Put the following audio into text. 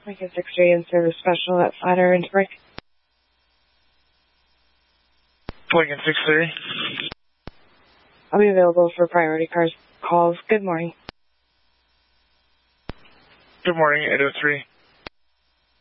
Lincoln 6-3 in service special at Flatiron and Brick. Lincoln 6-3. I'll be available for priority calls. Good morning. Good morning, 803.